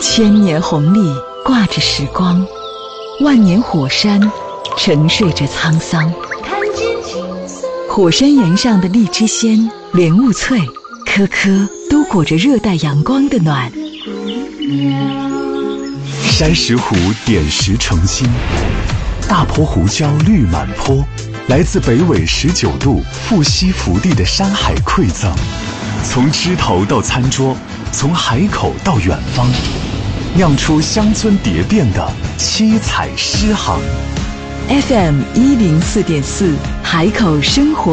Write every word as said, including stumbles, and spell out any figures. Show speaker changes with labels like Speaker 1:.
Speaker 1: 千年红历挂着时光，万年火山沉睡着沧桑。火山岩上的荔枝鲜、莲雾脆，颗颗都裹着热带阳光的暖。
Speaker 2: 山石湖点石成金，大坡胡椒绿满坡，来自北纬十九度富硒福地的山海馈赠，从枝头到餐桌，从海口到远方，酿出乡村蝶变的七彩诗行。
Speaker 1: F M 一零四点四，海口生活。